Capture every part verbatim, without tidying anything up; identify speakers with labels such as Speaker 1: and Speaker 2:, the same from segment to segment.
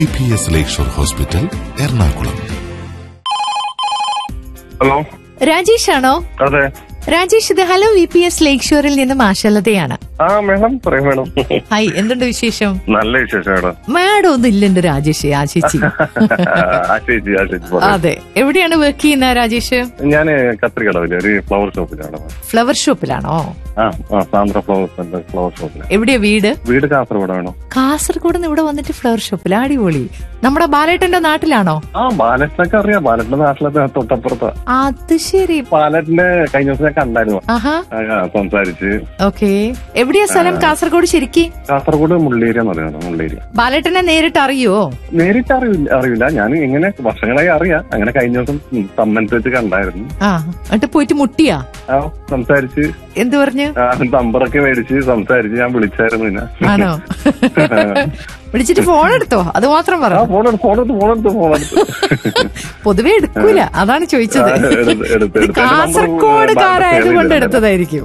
Speaker 1: E P S Lakeshore hospital, Ernakulam.
Speaker 2: Hello,
Speaker 3: Rajesh ആണോ?
Speaker 2: അതെ.
Speaker 3: രാജേഷ്, ഇത് ഹലോ വി പി എസ് ലേക്ക് ഷോറിൽ നിന്ന് മാഷലതയാണ്.
Speaker 2: ആ മേഡം, പറയും മേഡം.
Speaker 3: ഹായ്, എന്തുണ്ട് വിശേഷം?
Speaker 2: നല്ല വിശേഷം മേഡം.
Speaker 3: മാഡം ഒന്നും ഇല്ലുണ്ട് രാജേഷ്, ആ ചേച്ചി.
Speaker 2: ആ ചേച്ചി, ആ ചേച്ചി.
Speaker 3: അതെ, എവിടെയാണ് വർക്ക് ചെയ്യുന്ന രാജേഷ്?
Speaker 2: ഞാന് കത്രികടവില് ഒരു ഫ്ലവർ ഷോപ്പിലാണ്.
Speaker 3: ഫ്ലവർ ഷോപ്പിലാണോ?
Speaker 2: ആ, സാന്ദ്ര ഫ്ലവേഴ്സ് ഫ്ലവർ ഷോപ്പിലാണ്.
Speaker 3: എവിടെയാ വീട്?
Speaker 2: വീട് കാസർഗോഡാണോ?
Speaker 3: കാസർഗോഡ് നിന്ന് ഇവിടെ വന്നിട്ട് ഫ്ലവർ ഷോപ്പിൽ, അടിപൊളി. നമ്മുടെ ബാലേട്ടന്റെ നാട്ടിലാണോ?
Speaker 2: ആ, ബാലറ്റിനൊക്കെ അറിയാം. ബാലറ്റിന്റെ നാട്ടിലത്തെ തൊട്ടപ്പുറത്താ.
Speaker 3: അത് ശരി.
Speaker 2: ബാലറ്റിന്റെ കഴിഞ്ഞ ദിവസം ഞാൻ കണ്ടായിരുന്നു.
Speaker 3: ആഹാ,
Speaker 2: സംസാരിച്ച്.
Speaker 3: ഓക്കെ. എവിടെയാ സ്ഥലം കാസർഗോഡ് ശരിക്ക്?
Speaker 2: കാസർഗോഡ് മുള്ളേരി എന്ന് പറയുന്നത്. മുള്ളേരി.
Speaker 3: ബാലേട്ടനെ നേരിട്ട് അറിയുവോ?
Speaker 2: നേരിട്ട് അറിയില്ല അറിയില്ല ഞാൻ ഇങ്ങനെ വർഷങ്ങളായി അറിയാം. അങ്ങനെ കഴിഞ്ഞ ദിവസം സമ്മൻസ് വെച്ച് കണ്ടായിരുന്നു.
Speaker 3: ആ, എന്നിട്ട് പോയിട്ട് മുട്ടിയാ?
Speaker 2: ആ, സംസാരിച്ച്.
Speaker 3: എന്ത് പറഞ്ഞു?
Speaker 2: നമ്പറൊക്കെ മേടിച്ച് സംസാരിച്ച് ഞാൻ വിളിച്ചായിരുന്നു. പിന്നെ
Speaker 3: ആണോ? വിളിച്ചിട്ട് ഫോൺ എടുത്തോ? അത് മാത്രം പറ. പൊതുവെ എടുക്കൂല, അതാണ് ചോദിച്ചത്. കാസർഗോഡുകാരായത് എടുത്തതായിരിക്കും.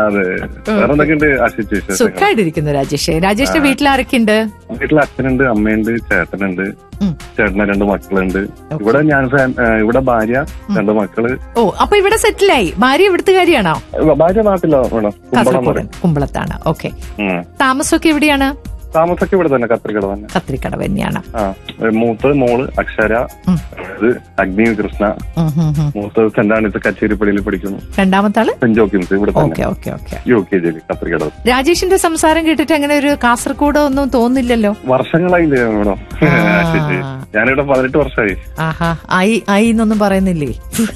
Speaker 3: സുഖമായിട്ടിരിക്കുന്നു രാജേഷ്. രാജേഷിന്റെ വീട്ടിൽ ആരൊക്കെയുണ്ട്?
Speaker 2: വീട്ടിൽ അച്ഛനുണ്ട്, അമ്മയുണ്ട്, ചേട്ടനുണ്ട്. ചേട്ടന് രണ്ട് മക്കളുണ്ട്. ഇവിടെ ഞാൻ ഇവിടെ ഭാര്യ, രണ്ട് മക്കള്. ഓ,
Speaker 3: അപ്പൊ ഇവിടെ സെറ്റിലായി. ഭാര്യ ഇവിടുത്തെ കാര്യമാണോ?
Speaker 2: ഭാര്യ നാട്ടിലോ?
Speaker 3: കുമ്പളത്താണ്. ഓക്കെ. താമസമൊക്കെ എവിടെയാണ്?
Speaker 2: താമസമൊക്കെ ഇവിടെ തന്നെ, കത്രിക്കട തന്നെ.
Speaker 3: കത്രിക്കട തന്നെയാണ്.
Speaker 2: മൂത്ത് മോള് അക്ഷര, അഗ്നി കൃഷ്ണ. മൂത്ത് സെന്റ് ആണീസ് കച്ചേരിപ്പടിയിൽ പഠിക്കുന്നു.
Speaker 3: രണ്ടാമത്തെ ആള്
Speaker 2: സെന്റ് ജോക്കിംസ് ഇവിടെ തന്നെ, യു കെ ജിയിൽ, കത്രിക്കട.
Speaker 3: രാജേഷിന്റെ സംസാരം കേട്ടിട്ട് അങ്ങനെ ഒരു കാസർഗോഡ് ഒന്നും തോന്നില്ലല്ലോ.
Speaker 2: വർഷങ്ങളായില്ലേ മേഡം? ഞാനിവിടെ പതിനെട്ട് വർഷമായി. ആഹാ,
Speaker 3: ഐ ഐ എന്നൊന്നും പറയുന്നില്ലേ?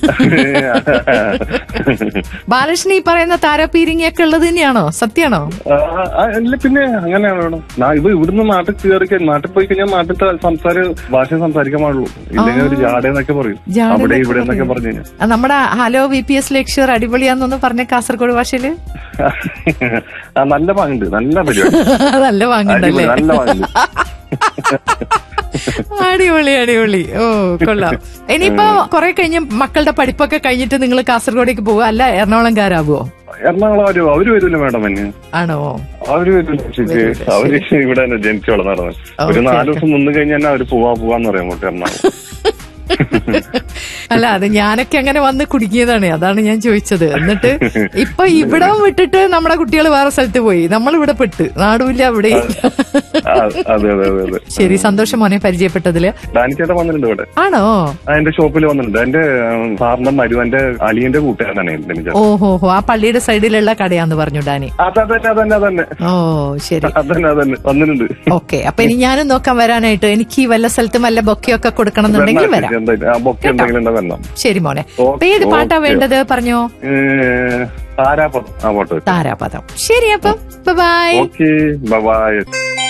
Speaker 3: ബാലകൃഷ്ണൻ ഈ പറയുന്ന താരപീരിങ്ങൊക്കെ ഉള്ളത് തന്നെയാണോ? സത്യാണോ?
Speaker 2: അല്ല, പിന്നെ അങ്ങനെയാണ് മേഡം. ഇത് ഇവിടുന്ന് നാട്ടിൽ കയറി നാട്ടിൽ പോയി കഴിഞ്ഞാൽ നാട്ടിലത്തെ സംസാര ഭാഷ സംസാരിക്കാൻ പാടുള്ളൂ. ഇല്ലെങ്കിൽ ഒരു ജാടയെന്നൊക്കെ പറയും, അവിടെ ഇവിടെ എന്നൊക്കെ പറഞ്ഞു കഴിഞ്ഞാൽ.
Speaker 3: നമ്മുടെ ഹലോ വി പി എസ് ലേക്ക് ഷോർ അടിപൊളിയാന്നൊന്ന് പറഞ്ഞ കാസർഗോഡ് ഭാഷയില്.
Speaker 2: നല്ല വാങ്ങുണ്ട്, നല്ല പരിപാടി.
Speaker 3: നല്ല വാങ്ങുണ്ടല്ലേ?
Speaker 2: നല്ല വാങ്ങുണ്ട്.
Speaker 3: അടിപൊളി, അടിപൊളി. ഓ, കൊള്ളാം. ഇനിയിപ്പോ കുറെ കഴിഞ്ഞ് മക്കളുടെ പഠിപ്പൊക്കെ കഴിഞ്ഞിട്ട് നിങ്ങൾ കാസർഗോഡേക്ക് പോവുക, അല്ല എറണാകുളംകാരാകുവോ?
Speaker 2: എറണാകുളം അവര് അവര് വരൂല മേഡം. എന്നെ ആണോ? അവര് വരൂല. അവര് ഇവിടെ തന്നെ ജനിച്ചു വളർന്നത്. ഒരു നാല് ദിവസം നിന്ന് കഴിഞ്ഞാൽ അവര് പോവാ പോവാന്ന് പറയാൻ പോട്ടെ എറണാകുളം.
Speaker 3: അല്ല, അത് ഞാനൊക്കെ അങ്ങനെ വന്ന് കുടുങ്ങിയതാണ്, അതാണ് ഞാൻ ചോദിച്ചത്. എന്നിട്ട് ഇപ്പൊ ഇവിടെ വിട്ടിട്ട് നമ്മുടെ കുട്ടികൾ വേറെ സ്ഥലത്ത് പോയി, നമ്മൾ ഇവിടെ പെട്ട്, നാടുമില്ല അവിടെ. ശരി, സന്തോഷം മോനെ പരിചയപ്പെട്ടതില്.
Speaker 2: ഡാനിച്ചേട്ടൻ വന്നിട്ടുണ്ട് ഇവിടെ.
Speaker 3: ആണോ?
Speaker 2: എന്റെ ഷോപ്പിൽ വന്നിട്ടുണ്ട്. എന്റെ സാറിന്റെ മരു എന്റെ അളിയന്റെ കൂട്ടുകാരനാണ്.
Speaker 3: ഓഹോ, ആ പള്ളിയുടെ സൈഡിലുള്ള കടയാന്ന് പറഞ്ഞു ഡാനി. ഓ, ശരി.
Speaker 2: വന്നിട്ടുണ്ട്.
Speaker 3: ഓക്കെ, അപ്പൊ ഇനി ഞാനും നോക്കാൻ വരാനായിട്ട്. എനിക്ക് വല്ല സ്ഥലത്തും വല്ല ബൊക്കെയൊക്കെ കൊടുക്കണം എന്നുണ്ടെങ്കിൽ വരാം. ശരി മോനെ. ഏത് പാട്ടാ വേണ്ടത് പറഞ്ഞോ?
Speaker 2: താരാപദം.
Speaker 3: താരാപദം. ശരി, അപ്പം ബൈ.
Speaker 2: Okay, by.